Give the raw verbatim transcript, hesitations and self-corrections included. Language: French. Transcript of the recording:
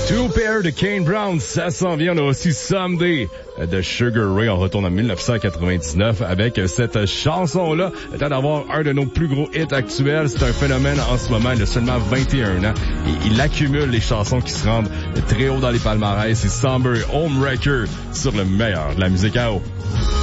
Two Pair de Kane Brown, ça s'en vient. On a aussi Someday de Sugar Ray. On retourne en dix-neuf cent quatre-vingt-dix-neuf avec cette chanson-là. Le temps d'avoir un de nos plus gros hits actuels. C'est un phénomène en ce moment. Il a seulement vingt et un ans. Et il accumule les chansons qui se rendent très haut dans les palmarès. C'est Somber Homewrecker sur le meilleur de la musique à eau.